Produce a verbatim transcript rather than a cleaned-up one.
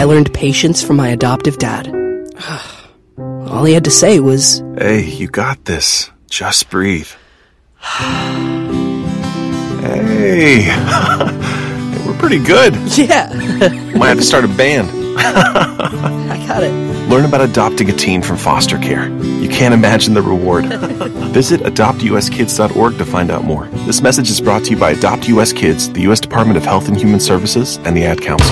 I learned patience from my adoptive dad. All he had to say was, "Hey, you got this. Just breathe." Hey, we're pretty good. yeah, Might have to start a band. I got it. Learn about adopting a teen from foster care. You can't imagine the reward. Visit adopt u s kids dot org to find out more. This message is brought to you by Adopt U S Kids, the U S Department of Health and Human Services, and the Ad Council.